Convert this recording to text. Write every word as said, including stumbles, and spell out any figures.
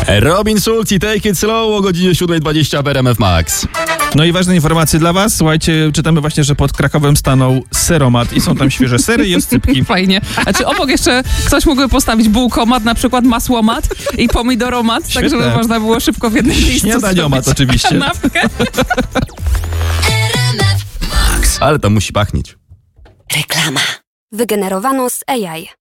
Robin Schulz i Take It Slow o godzinie siódma dwadzieścia w R M F Max. No i ważne informacje dla was. Słuchajcie, czytamy właśnie, że pod Krakowem stanął seromat i są tam świeże sery i oscypki. Fajnie. A czy obok jeszcze ktoś mógłby postawić bułkomat, na przykład masłomat i pomidoromat, tak Świetne. żeby można było szybko w jednym miejscu Śniadaniomat zrobić oczywiście. kanapkę? Ale to musi pachnieć. Reklama. Wygenerowano z A I.